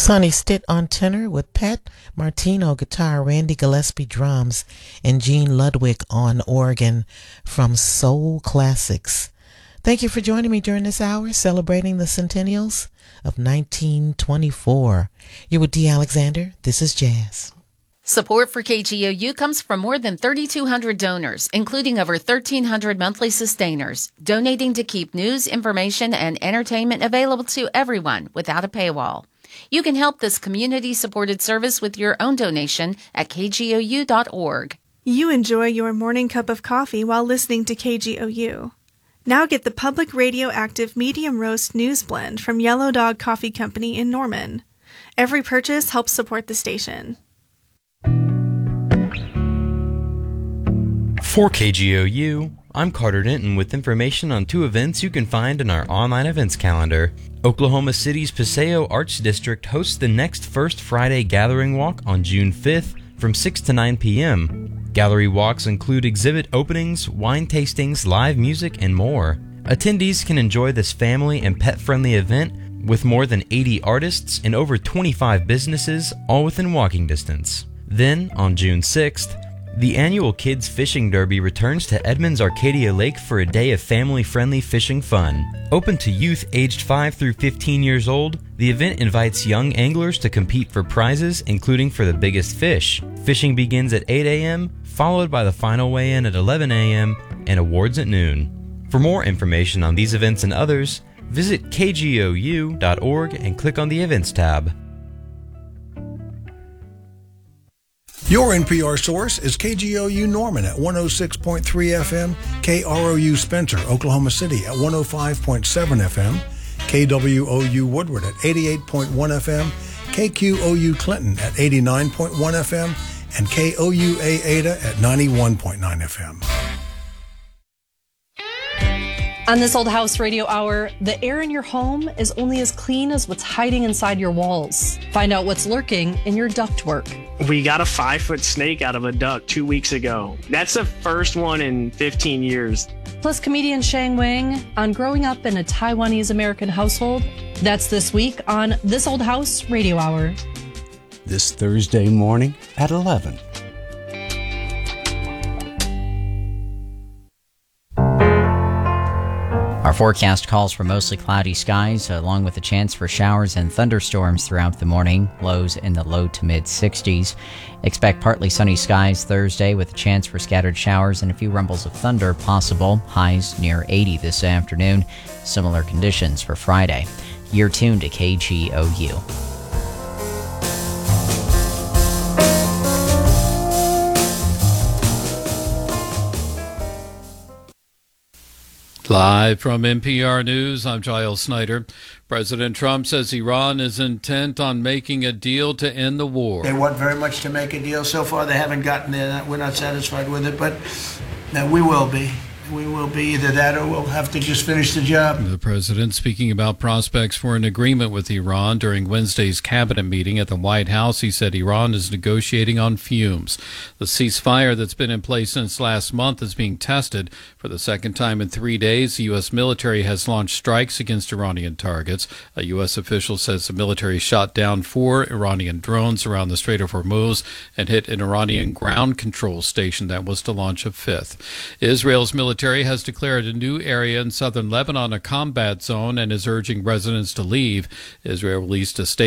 Sonny Stitt on tenor with Pat Martino guitar, Randy Gillespie drums, and Gene Ludwig on organ from Soul Classics. Thank you for joining me during this hour, celebrating the centennials of 1924. You're with Dee Alexander. This is Jazz. Support for KGOU comes from more than 3,200 donors, including over 1,300 monthly sustainers, donating to keep news, information, and entertainment available to everyone without a paywall. You can help this community-supported service with your own donation at kgou.org. You enjoy your morning cup of coffee while listening to KGOU. Now get the Public Radioactive Medium Roast News Blend from Yellow Dog Coffee Company in Norman. Every purchase helps support the station. For KGOU, I'm Carter Denton with information on two events you can find in our online events calendar. Oklahoma City's Paseo Arts District hosts the next First Friday Gathering Walk on June 5th from 6 to 9 p.m. Gallery walks include exhibit openings, wine tastings, live music, and more. Attendees can enjoy this family and pet-friendly event with more than 80 artists and over 25 businesses, all within walking distance. Then, on June 6th, the annual Kids Fishing Derby returns to Edmonds Arcadia Lake for a day of family-friendly fishing fun. Open to youth aged 5 through 15 years old, the event invites young anglers to compete for prizes, including for the biggest fish. Fishing begins at 8 a.m., followed by the final weigh-in at 11 a.m., and awards at noon. For more information on these events and others, visit kgou.org and click on the Events tab. Your NPR source is KGOU Norman at 106.3 FM, KROU Spencer, Oklahoma City at 105.7 FM, KWOU Woodward at 88.1 FM, KQOU Clinton at 89.1 FM, and KOUA Ada at 91.9 FM. On this Old House Radio Hour, the air in your home is only as clean as what's hiding inside your walls. Find out what's lurking in your ductwork. We got a 5-foot snake out of a duct 2 weeks ago. That's the first one in 15 years. Plus comedian Shang Wang on growing up in a Taiwanese-American household. That's this week on This Old House Radio Hour. This Thursday morning at 11. Our forecast calls for mostly cloudy skies, along with a chance for showers and thunderstorms throughout the morning, lows in the low to mid-60s. Expect partly sunny skies Thursday with a chance for scattered showers and a few rumbles of thunder possible, highs near 80 this afternoon. Similar conditions for Friday. You're tuned to KGOU. Live from NPR News, I'm Giles Snyder. President Trump says Iran is intent on making a deal to end the war. They want very much to make a deal. So far, they haven't gotten there. We're not satisfied with it, but we will be. We will be either that or we'll have to just finish the job. The president speaking about prospects for an agreement with Iran during Wednesday's cabinet meeting at the White House. He said Iran is negotiating on fumes. The ceasefire that's been in place since last month is being tested. For the second time in 3 days, the U.S. military has launched strikes against Iranian targets. A U.S. official says the military shot down 4 Iranian drones around the Strait of Hormuz and hit an Iranian ground control station that was to launch a 5th. Israel's military has declared a new area in southern Lebanon a combat zone and is urging residents to leave. Israel released a statement